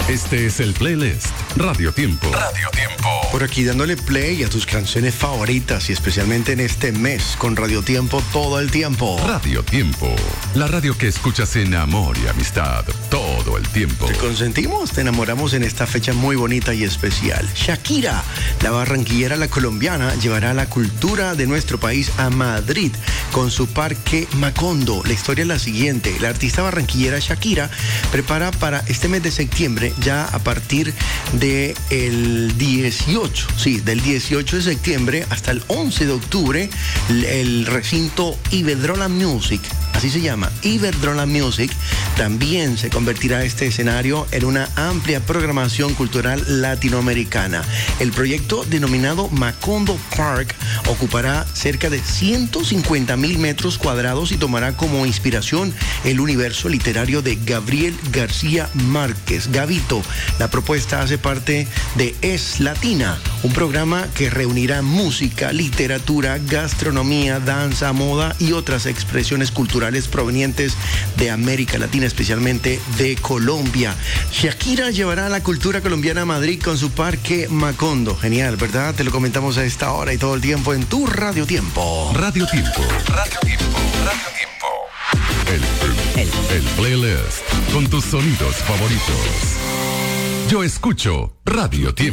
Este es el playlist Radio Tiempo. Radio Tiempo. Por aquí dándole play a tus canciones favoritas y especialmente en este mes con Radio Tiempo todo el tiempo. Radio Tiempo. La radio que escuchas en amor y amistad todo el tiempo. Te consentimos, te enamoramos en esta fecha muy bonita y especial. Shakira, la barranquillera, la colombiana, llevará la cultura de nuestro país a Madrid con su Parque Macondo. La historia es la siguiente. La artista barranquillera Shakira prepara para este mes de septiembre, ya a partir del 18, del 18 de septiembre hasta el 11 de octubre, el recinto Iberdrola Music, así se llama, Iberdrola Music, también se convertirá este escenario en una amplia programación cultural latinoamericana. El proyecto denominado Macondo Park ocupará cerca de 150,000 metros cuadrados y tomará como inspiración el universo literario de Gabriel García Márquez. Gavito, la propuesta hace parte de Es Latina, un programa que reunirá música, literatura, gastronomía, danza, moda y otras expresiones culturales provenientes de América Latina, especialmente de Colombia. Shakira llevará la cultura colombiana a Madrid con su Parque Macondo. Genial, ¿verdad? Te lo comentamos a esta hora y todo el tiempo en tu Radio Tiempo. Radio Tiempo. Radio Tiempo. Radio Tiempo. El playlist con tus sonidos favoritos. Yo escucho Radio Tiempo.